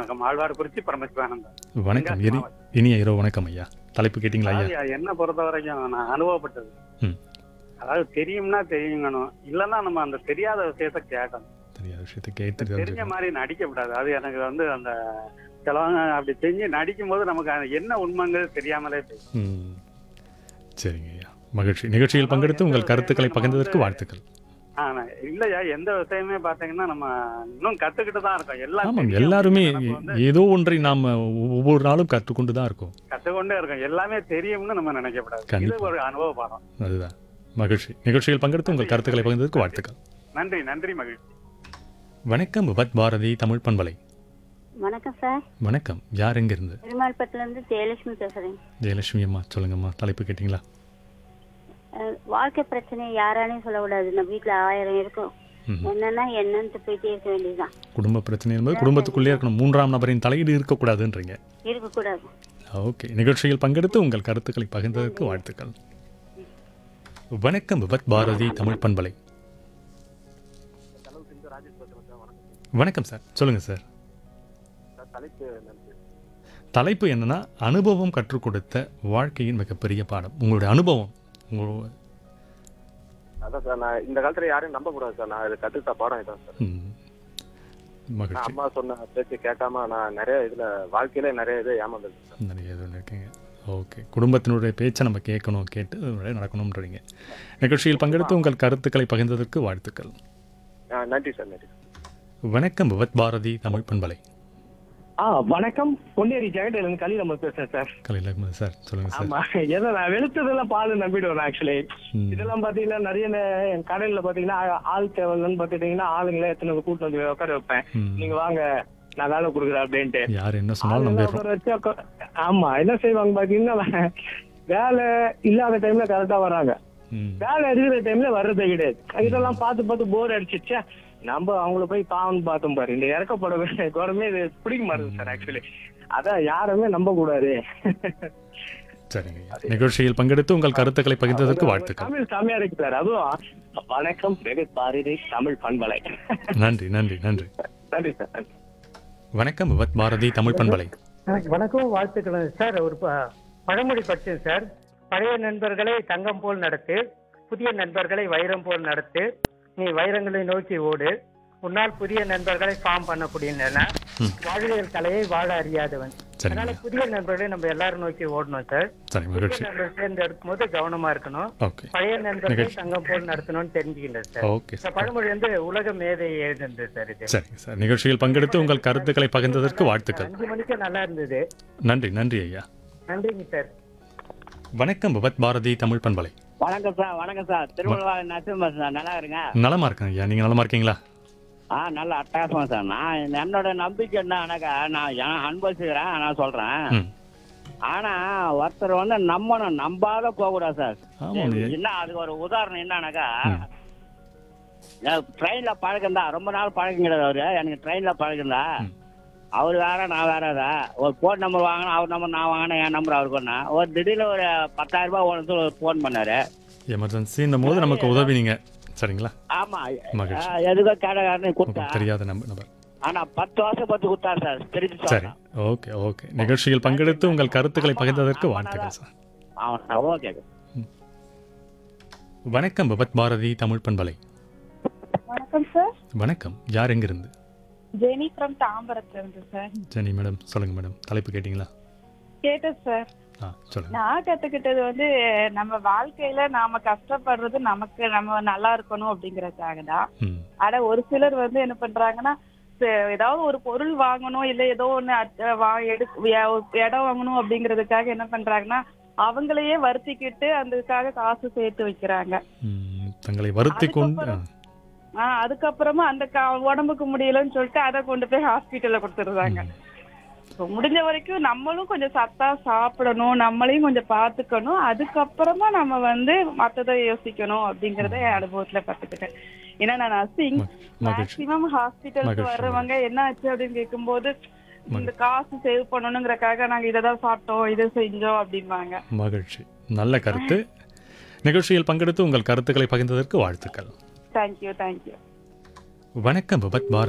வணக்கம். ஆழ்வார்குறிச்சி பரமசிவானந்தம். வணக்கம். தென்காசி மாவட்டம். இனிய இரவு வணக்கம் ஐயா. தலைப்பு கேட்டிங்களா ஐயா? அதாவது என்ன பொறுத்த வரைக்கும் நான் அனுபவப்பட்டது. ம். அதாவது தெரியும்னா தெரியுங்கணும். இல்லன்னா நம்ம அந்த தெரியாத விஷயத்த கேட்கணும். தெரியாத விஷயத்தை கேட்டு தெரிஞ்ச தெரிஞ்சுக்கணும். மாதிரி நடிக்க கூடாது. அது எனக்கு அந்த சிலவங்க அப்படி செஞ்சு நடிக்கும் போது நமக்கு அது என்ன உண்மைங்கிறது தெரியாமலே போயிடும். ம். சரிங்க ஐயா. மகிழ்ச்சி. நிகழ்ச்சியில் பங்கெடுத்து உங்கள் கருத்துக்களை பகிர்ந்ததற்கு வாழ்த்துக்கள். இல்லையா, எந்த விஷயமே பாத்தீங்கன்னா நம்ம இன்னும் கத்துக்கிட்டு தான் இருக்கோம். எல்லாம் ஆமாம், தெரியும் எல்லாருமே நமக்கு வந்து ஏதோ ஒன்றை நாம் ஒவ்வொரு நாளும் கற்றுக்கொண்டு தான் இருக்கோம். கத்துக்கொண்டே இருக்கோம். எல்லாமே தெரியும்னு நம்ம நினைக்கக்கூடாது. இது கண்டிப்பா. ஒரு அனுபவ பாடம். அதுதான் மகிழ்ச்சி. நிகழ்ச்சியில் பங்கெடுத்து உங்கள் கருத்துக்களை பகிர்ந்ததற்கு வாழ்த்துக்கள். நன்றி நன்றி, மகிழ்ச்சி. வணக்கம் விபத் பாரதி தமிழ் பண்பலை. வணக்கம் சார். வணக்கம். யார் எங்கிருந்து? பெருமாள்பட்டிலேருந்து ஜெயலட்சுமி பேசுகிறேன். ஜெயலட்சுமி அம்மா சொல்லுங்கம்மா. தலைப்பு கேட்டிங்களா? வாழ்க்கை பிரச்சனை யாராலையும் சொல்லக்கூடாது. நம்ம வீட்டில் 1000 இருக்கும். என்னன்னா என்னன்னு போயிட்டே இருக்க வேண்டியதுதான். குடும்ப பிரச்சனை என்பது குடும்பத்துக்குள்ளே இருக்கணும். மூன்றாம் நபரின் தலையீடு இருக்கக்கூடாதுன்றீங்க. இருக்கக்கூடாது. ஓகே. நிகழ்ச்சியில் பங்கெடுத்து உங்கள் கருத்துக்களை பகிர்ந்ததற்கு வாழ்த்துக்கள். வணக்கம் விபத் பாரதி தமிழ் பண்பலை. வணக்கம் சார். சொல்லுங்க சார். தலைப்பு என்னன்னா அனுபவம் கற்றுக் கொடுத்த வாழ்க்கையின் மிகப்பெரிய பாடம். உங்களுடைய அனுபவம். அதான் சார், நான் இந்த காலத்துல யாரையும் நம்ப கூடாது சார். நான் இது கத்துக்கிட்ட பாடம் இதான் சார். நான் மகிழ்ச்சி. அம்மா சொன்ன பேச்சு கேட்காம நான் நிறைய இதுல வாழ்க்கையில நிறைய இது ஏமாந்துருக்கேன் சார். நிறைய இது இருக்கீங்க. ஓகே. குடும்பத்தினுடைய பேச்சை நம்ம கேட்கணும், கேட்டு நடக்கணும்ன்றீங்க. நிகழ்ச்சியில் பங்கெடுத்து உங்கள் கருத்துக்களை பகிர்ந்ததற்கு வாழ்த்துக்கள். நன்றி சார், நன்றி. வணக்கம் விபத் பாரதி தமிழ் பண்பலை. வணக்கம். பொன்னேரி ஜெகடேலன் கலி நம்ம பேசுறேன் சார். கலையில சார் சொல்லுங்க சார். ஆமா, ஏதோ நான் வெளுத்ததெல்லாம் பால் நம்பிடுவேன் ஆக்சுவலி. இதெல்லாம் பாத்தீங்கன்னா நிறைய என் கடையில பாத்தீங்கன்னா ஆள் தேவைன்னு பாத்துட்டீங்கன்னா ஆளுங்களே எத்தனை கூட்டு வந்து உட்கார வைப்பேன். நீங்க வாங்க நான் வேலை கொடுக்குறேன் அப்படின்ட்டு. யார் என்ன சொன்னாலும் நம்பிடுறோம். ஆமா, என்ன செய்வாங்க பாத்தீங்கன்னா வேலை இல்லாத டைம்ல கரெக்டா வர்றாங்க. வேலை இருக்கிற டைம்ல வர்றதே கிடையாது. இதெல்லாம் பார்த்து பார்த்து போர் அடிச்சிச்சா நம்ம அவங்கள போய் பாவம் பார்த்தோம் பாரு. இந்த இறக்கப்பட கவர்மே இது பிடிக்க மாட்டேங்குது சார் ஆக்சுவலி. அதான் யாருமே நம்ப கூடாது. சரிங்க. நிகழ்ச்சியில் பங்கெடுத்து உங்கள் கருத்துக்களை பகிர்ந்ததற்கு வாழ்த்துக்கள். தமிழ் செமையா இருக்கு சார். அதுவும் வணக்கம் விபத் பாரதி தமிழ் பண்பலை. நன்றி நன்றி நன்றி. நன்றி சார், நன்றி. வணக்கம் விபத் பாரதி தமிழ் பண்பலை. வணக்கம், வாழ்த்துக்கள் சார். ஒரு பழமொழி படிச்சேன் சார். பழைய நண்பர்களை தங்கம் போல் நடத்து, புதிய நண்பர்களை வைரம் போல் நடத்து, நீ வைரங்களை நோக்கி ஓடு, உன்னால் புதிய நண்பர்களை ஃபார்ம் பண்ணக்கூடிய வாழ்வியல் கலையை வாழ அறியாதவன். அதனால புதிய நண்பர்களை நம்ம எல்லாரும் நோக்கி ஓடணும் சார். புதிய நண்பர்கள் தேர்ந்தெடுக்கும் போது கவனமா இருக்கணும். பழைய நண்பர்களை தங்கம் போல் நடத்தணும்னு தெரிஞ்சுக்கிட்டேன் சார். இந்த பழமொழி உலக மேதை எழுதுனது சார். இது சரிங்க சார். நிகழ்ச்சியில் பங்கெடுத்து உங்கள் கருத்துக்களை பகிர்ந்ததற்கு வாழ்த்துக்கள். 5 மணிக்கு நல்லா இருந்தது. நன்றி நன்றி ஐயா. நன்றிங்க சார். வணக்கம் விபத் பாரதி தமிழ் பண்பலை. வணக்கம் சார். வணக்கம் சார். திருவள்ளுவா நரசிம்ம சார். நல்லா இருங்க. நலமா இருக்கேன் ஐயா. நீங்க நலமா இருக்கீங்களா? நல்ல அட்டகாசமா சார். நான் என்னோட நம்பிக்கை என்னன்னாக்கா நான் அனுபவிச்சுக்கிறேன், நான் சொல்றேன். ஆனா ஒருத்தர் நம்பணும், நம்பாத போக கூடாது சார். என்ன அதுக்கு ஒரு உதாரணம் என்னன்னாக்கா, ட்ரெயின்ல பழக்கம் தான். ரொம்ப நாள் பழக்கம் கிடையாது அவரு. எனக்கு ட்ரெயின்ல பழக்கம் தான். அவர் வேற நான் வேறதா. ஒரு போன் நம்பர் வாங்கினா அவர் நம்பர் நான் வாங்கினேன், என் நம்பர் அவருக்கு ஒண்ணா. ஒரு திடீர்னு ஒரு 10,000 ரூபாய் ஒரு போன் பண்ணாரு. எமர்ஜென்சின்னும் போது நமக்கு உதவினீங்க. சரிங்களா? ஆமா, எதுக்கோ கேடகாரன்னு கொடுத்தா தெரியாத நம்பர். ஆனா 10 வருஷம் பத்தி கொடுத்தாரு சார். தெரிஞ்சு சரி. Okay okay. நிகழ்ச்சியில் பங்கெடுத்து உங்கள் கருத்துக்களை பகிர்ந்ததற்கு வாழ்த்துக்கள் சார். ஓகே. வணக்கம் விபத் பாரதி தமிழ் பண்பலை. வணக்கம் சார். வணக்கம். யார் எங்கிருந்து? ஜெனி ஃப்ரம் தாம்பரத்துல இருந்து சார். ஜெனி மேடம் சொல்லுங்க மேடம். தலைப்பு கேட்டீங்களா? கேட்டேன் சார். சொல்லுங்க. நான் கத்துக்கிட்டது நம்ம வாழ்க்கையில நாம கஷ்டப்படுறது நம்ம நல்லா இருக்கணும் அப்படிங்கறதுக்காக தான். ஆனா ஒரு சிலர் என்ன பண்றாங்கன்னா, ஏதாவது ஒரு பொருள் வாங்கணும் இல்ல ஏதோ ஒண்ணு இடம் வாங்கணும் அப்படிங்கறதுக்காக என்ன பண்றாங்கன்னா அவங்களையே வருத்திக்கிட்டு அதுக்காக காசு சேர்த்து வைக்கிறாங்க. தங்களை வருத்தி கொண்டு அதுக்கப்புறமா அந்த உடம்புக்கு முடியலன்னு சொல்லிட்டு அதை கொண்டு போய் ஹாஸ்பிட்டல்ல கொடுத்துடுறாங்க. முடிஞ்ச வரைக்கும் நம்மளும் கொஞ்சம் சத்தா சாப்பிடணும், நம்மளையும் கொஞ்சம் பாத்துக்கணும். அதுக்கப்புறமா நம்ம மத்ததை யோசிக்கணும் அப்படிங்கறத என் அனுபவத்துல கத்துக்கிட்டேன். ஏன்னா நான் நர்சிங், மேக்சிமம் ஹாஸ்பிட்டலுக்கு வர்றவங்க என்ன ஆச்சு அப்படின்னு கேட்கும்போது இந்த காசு சேவ் பண்ணணுங்கிறக்காக நாங்க இததான் சாப்பிட்டோம், இதை செஞ்சோம் அப்படிம்பாங்க. மகிழ்ச்சி. நல்ல கருத்து. நிகழ்ச்சியில் பங்கெடுத்து உங்கள் கருத்துக்களை பகிர்ந்ததற்கு வாழ்த்துக்கள். தேங்க்யூ. வணக்கம் விபத் பாரதி.